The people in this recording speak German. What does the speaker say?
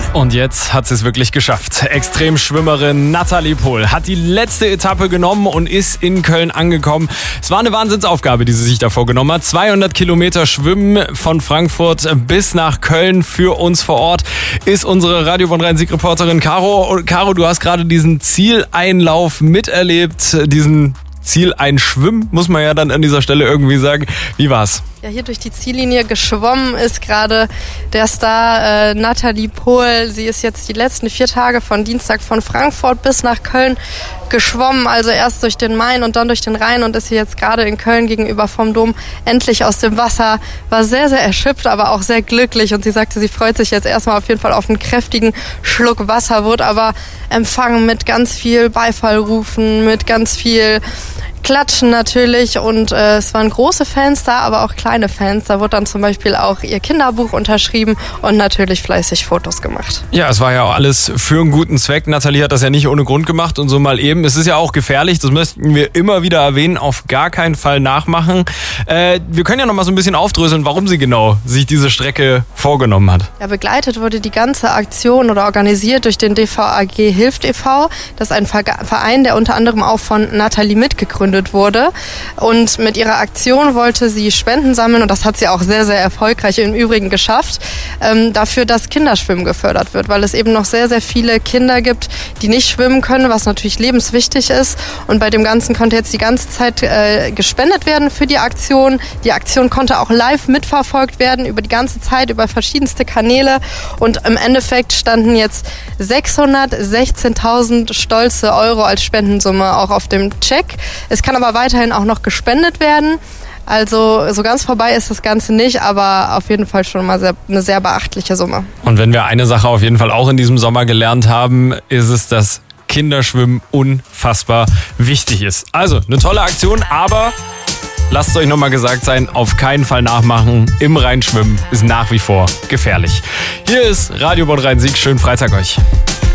Und jetzt hat sie es wirklich geschafft. Extremschwimmerin Nathalie Pohl hat die letzte Etappe genommen und ist in Köln angekommen. Es war eine Wahnsinnsaufgabe, die sie sich da vorgenommen hat. 200 Kilometer Schwimmen von Frankfurt bis nach Köln. Für uns vor Ort ist unsere Radio Bonn Rhein-Sieg-Reporterin Caro. Und Caro, du hast gerade diesen Zieleinlauf miterlebt, diesen Zieleinschwimmen, muss man ja dann an dieser Stelle irgendwie sagen. Wie war's? Ja, hier durch die Ziellinie geschwommen ist gerade der Star Nathalie Pohl. Sie ist jetzt die letzten 4 Tage von Dienstag von Frankfurt bis nach Köln geschwommen, also erst durch den Main und dann durch den Rhein und ist hier jetzt gerade in Köln gegenüber vom Dom endlich aus dem Wasser. War sehr, sehr erschöpft, aber auch sehr glücklich und sie sagte, sie freut sich jetzt erstmal auf jeden Fall auf einen kräftigen Schluck Wasser, wurde aber empfangen mit ganz viel Beifallrufen, mit ganz viel Klatschen natürlich und es waren große Fans da, aber auch kleine Fans. Da wurde dann zum Beispiel auch ihr Kinderbuch unterschrieben und natürlich fleißig Fotos gemacht. Ja, es war ja auch alles für einen guten Zweck. Nathalie hat das ja nicht ohne Grund gemacht und so mal eben. Es ist ja auch gefährlich, das möchten wir immer wieder erwähnen, auf gar keinen Fall nachmachen. Wir können ja noch mal so ein bisschen aufdröseln, warum sie genau sich diese Strecke vorgenommen hat. Ja, begleitet wurde die ganze Aktion oder organisiert durch den DVAG Hilft e.V. Das ist ein Verein, der unter anderem auch von Nathalie mitgegründet wurde. Und mit ihrer Aktion wollte sie Spenden sammeln und das hat sie auch sehr, sehr erfolgreich im Übrigen geschafft, dafür, dass Kinderschwimmen gefördert wird, weil es eben noch sehr, sehr viele Kinder gibt, die nicht schwimmen können, was natürlich lebenswichtig ist. Und bei dem Ganzen konnte jetzt die ganze Zeit gespendet werden für die Aktion. Die Aktion konnte auch live mitverfolgt werden über die ganze Zeit, über verschiedenste Kanäle. Und im Endeffekt standen jetzt 616.000 stolze Euro als Spendensumme auch auf dem Check. Es kann aber weiterhin auch noch gespendet werden. Also so ganz vorbei ist das Ganze nicht, aber auf jeden Fall schon mal eine sehr beachtliche Summe. Und wenn wir eine Sache auf jeden Fall auch in diesem Sommer gelernt haben, ist es, dass Kinderschwimmen unfassbar wichtig ist. Also eine tolle Aktion, aber lasst es euch nochmal gesagt sein, auf keinen Fall nachmachen. Im Rhein schwimmen ist nach wie vor gefährlich. Hier ist Radio Bonn Rhein-Sieg. Schönen Freitag euch.